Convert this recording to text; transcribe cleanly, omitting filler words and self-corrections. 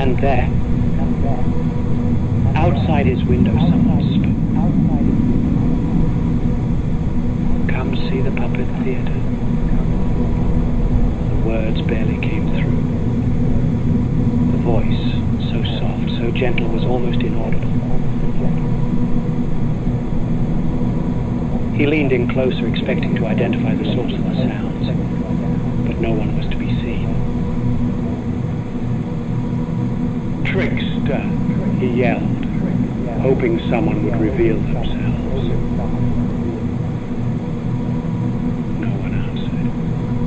And there, outside his window, someone spoke. Come see the puppet theater. The words barely came through. The voice, so soft, so gentle, was almost inaudible. He leaned in closer, expecting to identify the source of the sounds, but no one was to be seen. "Trickster," he yelled, hoping someone would reveal themselves.